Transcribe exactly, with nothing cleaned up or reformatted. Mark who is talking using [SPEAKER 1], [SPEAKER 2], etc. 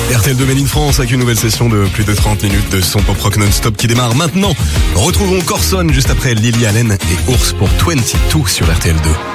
[SPEAKER 1] R T L deux Made in France avec une nouvelle session de plus de trente minutes de son pop rock non-stop qui démarre maintenant. Retrouvons Corson juste après Lily Allen et Ours pour vingt-deux sur R T L deux.